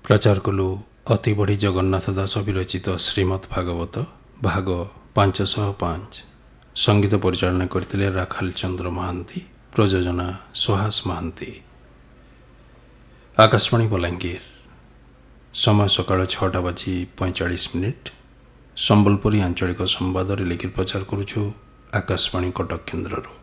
प्रचार कलु अति बढी जगन्नाथ दास विरचित श्रीमद् भागवत भाग 505 संगीत परिचालना करथिले राखाल चंद्र महांती प्रयोजना सुहास महांती। आकाशवाणी बलांगीर समय सकाळ 6:45 संबलपुरी आंचलिक संवाद लिखित प्रचार करुछु आकाशवाणी कटक केन्द्रରୁ।